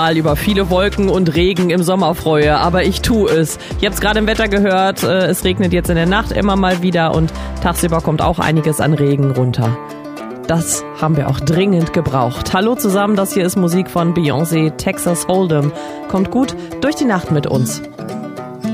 über viele Wolken und Regen im Sommer freue, aber ich tue es. Ihr habt es gerade im Wetter gehört, es regnet jetzt in der Nacht immer mal wieder und tagsüber kommt auch einiges an Regen runter. Das haben wir auch dringend gebraucht. Hallo zusammen, das hier ist Musik von Beyoncé, Texas Hold'em. Kommt gut durch die Nacht mit uns.